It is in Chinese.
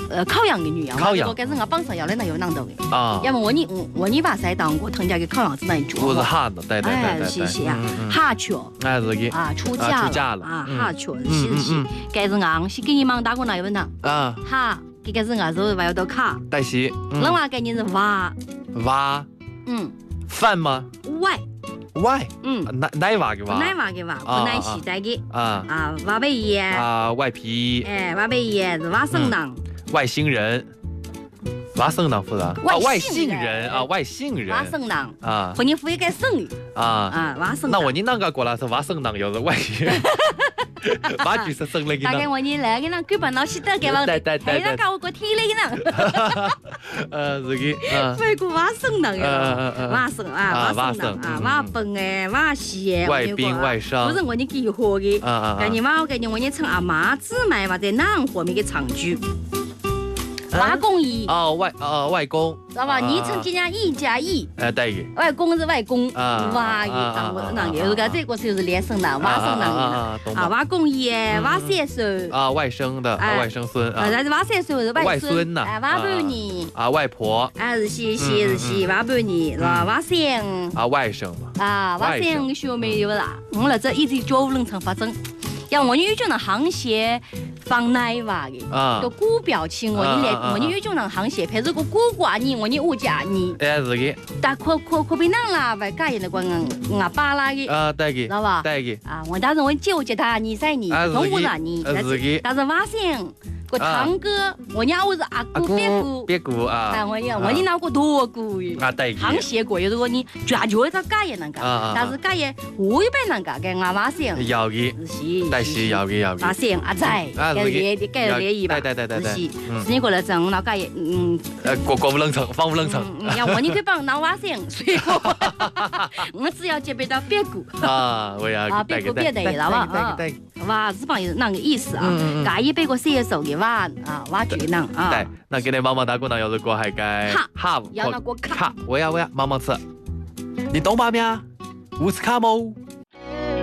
烤羊的女羊， 烤羊我该是我帮上要的那有啷头的。 啊， 要么我把塞当我藤家给烤羊子那一做。 我是哈子，对。 谢谢啊，哈雀。 哎，是的。 啊，出嫁了啊，哈雀是。该是硬是给你忙打过那有问他。啊。哈，该是硬是还要到卡。 带西。 另外概念是娃。 娃。饭吗？外。奶娃给娃。 奶娃给娃，不奶洗在给。娃贝爷。 外皮。 娃贝爷是娃生郎。 外星人。娃生郎不是？外姓人啊，外姓人。 娃生郎啊，和你父一个生的娃生。 那我你那个过来是娃生郎，要是外星人。娃就是生了个。 大概我你来个那根本老是得给我，还让搞我个体力个呢。 是的。 外国娃生郎呀，娃生啊，娃生啊，娃本哎，娃西哎。 外宾外商。 不是我你给活的，赶紧娃我赶紧我你称阿妈姊妹嘛，在南方面个长居。娃公姨外公， 知道吧？你称今年一加一， 对的。 外公是外公，娃姨我那个这个就是连生的，娃生的娃公姨，娃三孙外甥的外甥孙但是娃三孙是外孙呐， 娃半年外婆是是娃半年是吧？娃甥外甥嘛娃甥学妹有啦，我那这一直教务能成发生。要我女就能行鞋放奶娃的，都古表情我女就能行鞋，配这个古挂你我女物价你， 是的。 但可别人啦，外家人的光我巴拉的， 对的， 知道吧？ 对的。 我当时我纠结他，你塞你，动物啦你，但是娃先。个堂哥，我娘我是阿姑别姑我你那个多姑对。 行鞋过，如果你绝对他家也能干，但是家也我一般能干，跟俺娃先。 要的。但是要的。 娃先阿仔，该联谊吧。 对。 是你过来整那家也过不冷层，放不冷层。 要我你可以帮拿娃先，所以我只要接别到别姑我要别姑别的了吧娃是帮有那个意思家一别个接受的。娃觉能对，那给你妈妈打过呢，要是过还该要那个卡， 我要妈妈吃，你懂吗？咩？乌斯卡冇。